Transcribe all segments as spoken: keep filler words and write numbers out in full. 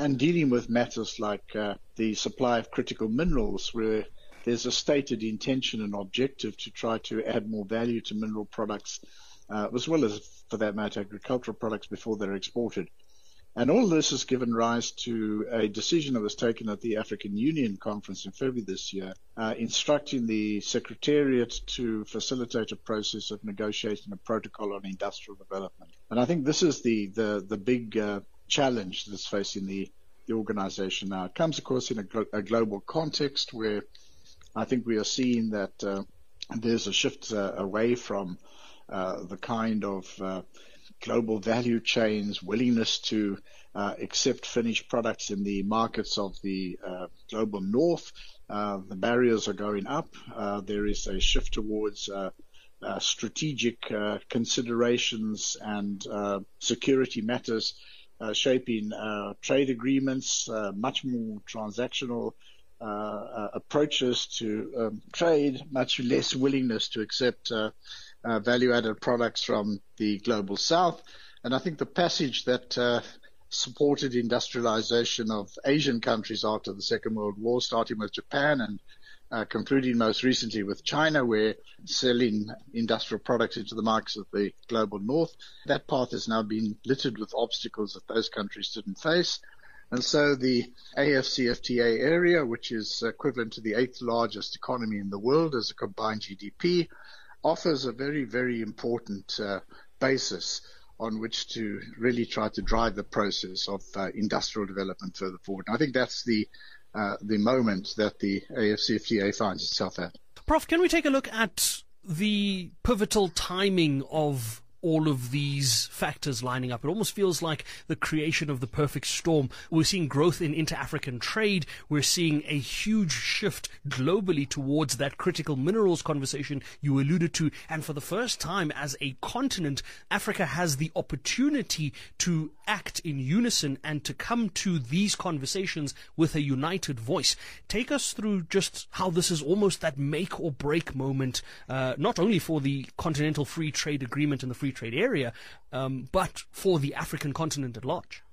and dealing with matters like uh, the supply of critical minerals, where there's a stated intention and objective to try to add more value to mineral products, uh, as well as, for that matter, agricultural products before they're exported. And all this has given rise to a decision that was taken at the African Union conference in February this year, uh, instructing the Secretariat to facilitate a process of negotiating a protocol on industrial development. And I think this is the, the, the big uh, challenge that's facing the, the organization now. It comes, of course, in a, glo- a global context where I think we are seeing that uh, there's a shift uh, away from uh, the kind of uh, global value chains, willingness to uh, accept finished products in the markets of the uh, global north. Uh, the barriers are going up. Uh, there is a shift towards uh, uh, strategic uh, considerations and uh, security matters, uh, shaping uh, trade agreements, uh, much more transactional uh, uh, approaches to um, trade, much less willingness to accept uh, Uh, value-added products from the global south. And I think the passage that uh, supported industrialization of Asian countries after the Second World War, starting with Japan and uh, concluding most recently with China, where selling industrial products into the markets of the global north, that path has now been littered with obstacles that those countries didn't face. And so the A F C F T A area, which is equivalent to the eighth largest economy in the world as a combined G D P, offers a very, very important uh, basis on which to really try to drive the process of uh, industrial development further forward. And I think that's the uh, the moment that the A F C F T A finds itself at. Professor can we take a look at the pivotal timing of all of these factors lining up? It almost feels like the creation of the perfect storm. We're seeing growth in inter-African trade. We're seeing a huge shift globally towards that critical minerals conversation you alluded to. And for the first time as a continent, Africa has the opportunity to act in unison and to come to these conversations with a united voice. Take us through just how this is almost that make or break moment, uh, not only for the Continental Free Trade Agreement and the Free Trade Area, um, but for the African continent at large.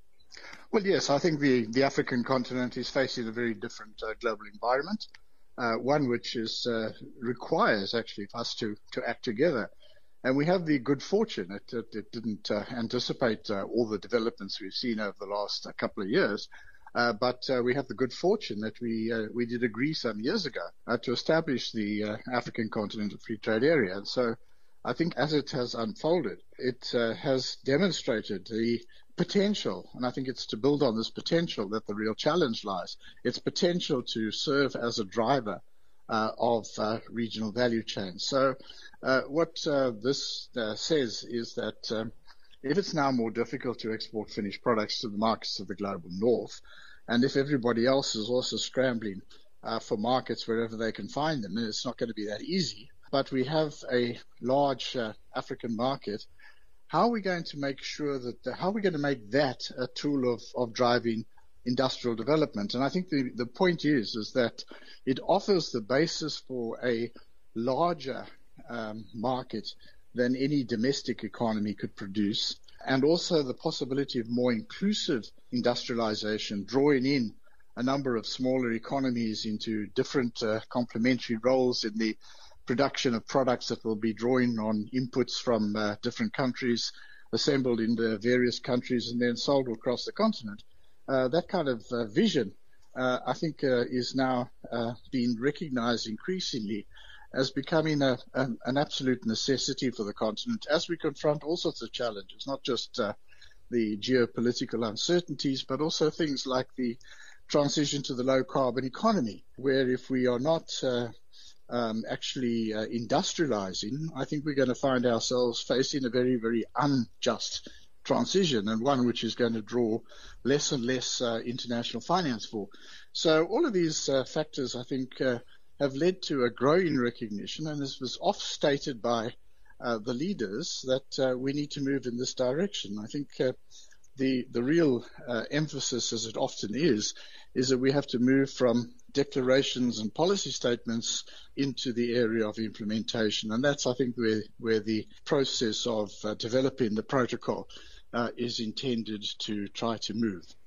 Well, yes, I think the, the African continent is facing a very different uh, global environment, uh, one which is uh, requires actually us to, to act together. And we have the good fortune, it, it, it didn't uh, anticipate uh, all the developments we've seen over the last uh, couple of years, uh, but uh, we have the good fortune that we uh, we did agree some years ago uh, to establish the uh, African Continental Free Trade Area. And so I think as it has unfolded, it uh, has demonstrated the potential, and I think it's to build on this potential that the real challenge lies. Its potential to serve as a driver uh, of uh, regional value chains. So uh, what uh, this uh, says is that um, if it's now more difficult to export finished products to the markets of the global north, and if everybody else is also scrambling uh, for markets wherever they can find them, and it's not going to be that easy, but we have a large uh, African market, how are we going to make sure that, the, how are we going to make that a tool of, of driving industrial development? And I think the, the point is, is that it offers the basis for a larger um, market than any domestic economy could produce, and also the possibility of more inclusive industrialization, drawing in a number of smaller economies into different uh, complementary roles in the production of products that will be drawing on inputs from uh, different countries, assembled in the various countries and then sold across the continent. Uh, that kind of uh, vision, uh, I think, uh, is now uh, being recognized increasingly as becoming a, an, an absolute necessity for the continent as we confront all sorts of challenges, not just uh, the geopolitical uncertainties, but also things like the transition to the low-carbon economy, where if we are not uh, um, actually uh, industrializing, I think we're going to find ourselves facing a very, very unjust transition, and one which is going to draw less and less uh, international finance for. So all of these uh, factors, I think, uh, have led to a growing recognition, and this was oft-stated by uh, the leaders, that uh, we need to move in this direction. I think uh, the the real uh, emphasis, as it often is, is that we have to move from declarations and policy statements into the area of implementation. And that's, I think, where, where the process of uh, developing the protocol uh, is intended to try to move.